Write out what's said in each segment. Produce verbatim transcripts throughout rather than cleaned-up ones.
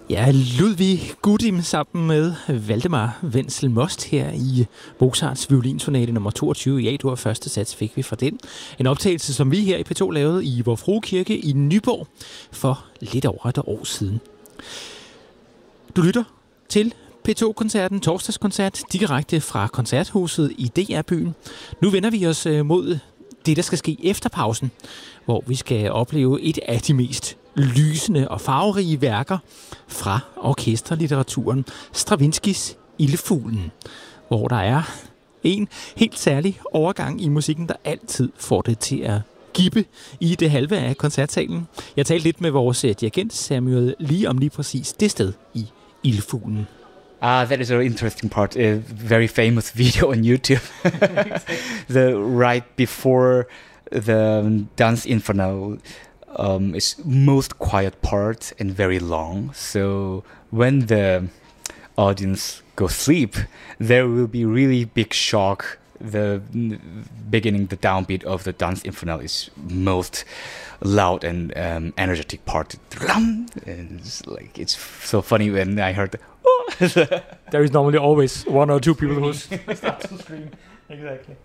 Ja, Ludwig Gudim sammen med Valdemar Wenzel Most her i Mozarts violinsonate nummer toogtyve i A-dur. Første sats fik vi fra den. En optagelse, som vi her i P to lavede i Vor Frue Kirke i Nyborg for lidt over et år siden. Du lytter til P to-koncerten, torsdagskoncert, direkte fra Koncerthuset i D R-byen. Nu vender vi os mod det, der skal ske efter pausen, hvor vi skal opleve et af de mest lysende og farverige værker fra orkesterlitteraturen, Stravinskys Ildfuglen, hvor der er en helt særlig overgang i musikken, der altid får det til at gippe i det halve af koncertsalen. Jeg talte lidt med vores dirigent Samuel lige om lige præcis det sted i Ildfuglen. Ah, that is a interesting part. A very famous video on YouTube. The right before the Danse Infernale um, is most quiet part and very long. So when the audience goes sleep, there will be really big shock. The beginning, the downbeat of the Danse Infernale is most loud and um, energetic part. And it's like it's so funny when I heard the, oh. There is normally always one or two people who start to scream. Exactly.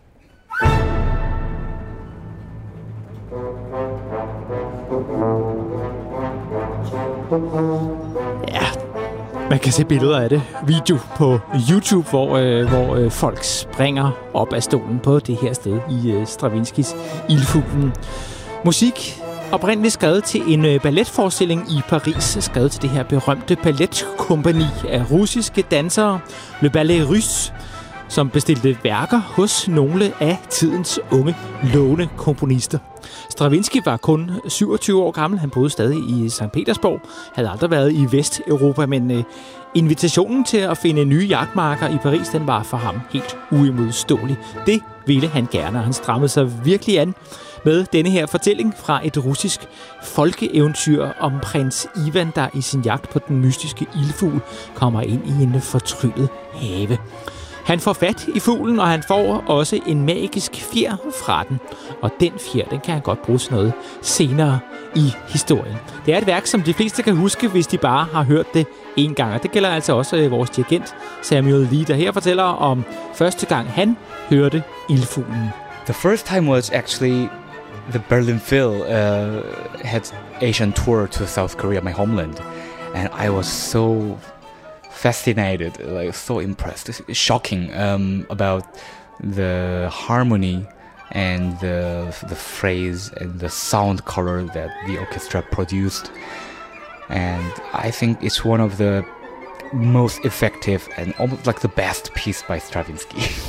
Ja, man kan se billeder af det. Video på YouTube, hvor, øh, hvor øh, folk springer op af stolen på det her sted i øh, Stravinskys Ildfuglen. Musik oprindeligt skrevet til en øh, balletforestilling i Paris, skrevet til det her berømte balletkompagni af russiske dansere, Le Ballet Russe, som bestilte værker hos nogle af tidens unge, lovende komponister. Stravinsky var kun syvogtyve år gammel. Han boede stadig i Sankt Petersborg. Havde aldrig været i Vesteuropa, men øh, invitationen til at finde nye jagtmarker i Paris, den var for ham helt uimodståelig. Det ville han gerne, og han strammede sig virkelig an med denne her fortælling fra et russisk folkeeventyr om prins Ivan, der i sin jagt på den mystiske ildfugl kommer ind i en fortryllet have. Han får fat i fuglen, og han får også en magisk fjer fra den. Og den fjer, den kan han godt bruge til noget senere i historien. Det er et værk, som de fleste kan huske, hvis de bare har hørt det en gang. Og det gælder altså også vores dirigent Samuel Lee, der her fortæller om første gang, han hørte Ildfuglen. The first time was actually the Berlin Phil uh, had Asian tour to South Korea, my homeland. And I was so fascinated, like so impressed, it's shocking um, about the harmony and the the phrase and the sound color that the orchestra produced. And I think it's one of the most effective and almost like the best piece by Stravinsky.